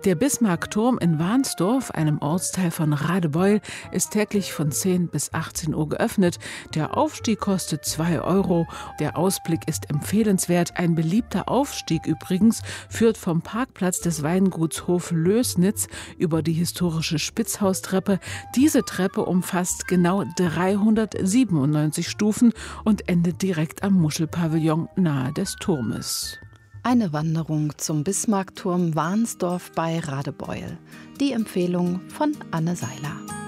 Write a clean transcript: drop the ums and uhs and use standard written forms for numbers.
Der Bismarckturm in Warnsdorf, einem Ortsteil von Radebeul, ist täglich von 10 bis 18 Uhr geöffnet. Der Aufstieg kostet 2 €. Der Ausblick ist empfehlenswert. Ein beliebter Aufstieg übrigens führt vom Parkplatz des Weinguts Hof Lößnitz über die historische Spitzhaustreppe. Diese Treppe umfasst genau 397 Stufen und endet direkt am Muschelpavillon nahe des Turmes. Eine Wanderung zum Bismarckturm Warnsdorf bei Radebeul. Die Empfehlung von Anne Seiler.